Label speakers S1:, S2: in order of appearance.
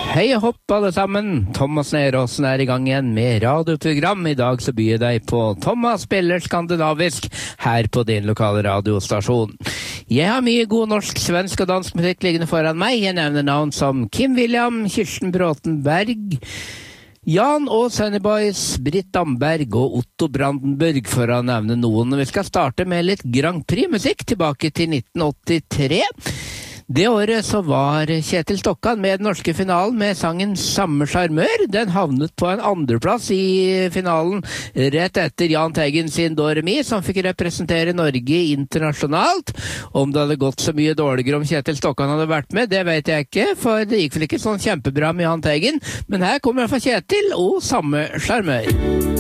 S1: Hei og hopp alle sammen, Thomas Neråsen I gang igjen med radioprogram. I dag så byr jeg deg på Thomas spiller skandinavisk her på din lokale radiostasjon. Jeg har mye god norsk, svensk og dansk musikk liggende foran meg. Jeg nevner navn som Kim William, Kirsten Bråtenberg, Jan og Sunny Boys, Britt Damberg og Otto Brandenburg, for å nevne noen. Vi skal starte med litt Grand Prix-musikk tilbake til 1983. Det året så var Kjetil Stokkan med den norske finalen med sangen Samme Charmør. Den havnet på en andreplass I finalen rett etter Jahn Teigen sin Doremi, som fikk representere Norge internasjonalt. Om det hadde gått så mye dårligere om Kjetil Stokkan hadde vært med, det vet jeg ikke, for det gikk vel ikke sånn kjempebra med Jahn Teigen. Men her kommer jeg fra Kjetil og Samme Charmør.